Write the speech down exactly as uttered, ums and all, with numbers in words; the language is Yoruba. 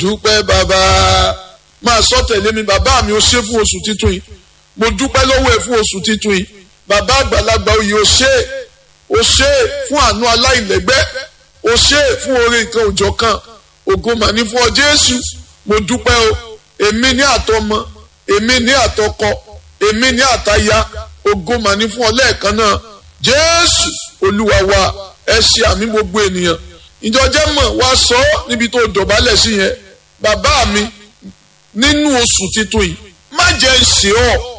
dúpẹ́ bàbá máa sọ tẹ̀lé mi bàbá mi ó ṣe fún oṣù titun yìí mo dúpẹ́ lọ́wọ́ ẹ̀ fún oṣù titun yìí bàbá àgbàlagbà oyè ó ṣe ó ṣe fún àánú aláìlẹ́gbẹ́ ó ṣe fún oore nǹkan òjọ̀ kan ògo mà ní fún ọ Jésù mo dúpẹ́ o èmi ní àtọmọ èmi ní àtọkọ èmi ní àtaya ògo mà ní fún ọ lẹ́ẹ̀kan náà Jésù Olúwa wa ẹ ṣe àmì gbogbo ènìyàn ìjọjẹ́ mọ̀ wá sọ ọ́ níbi tó dọ̀bálẹ̀ sí yẹn bàbá mi nínú oṣù titun yìí má jẹ́ ń ṣe ọ́